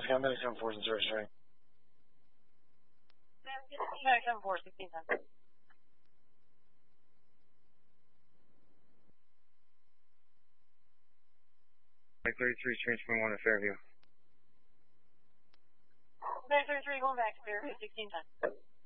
I'm going to 7-4 and 0 straight. 7-4, 16-10. Mike 33, change point 1 to Fairview. Mike 33, going back to Fairview, 16-10.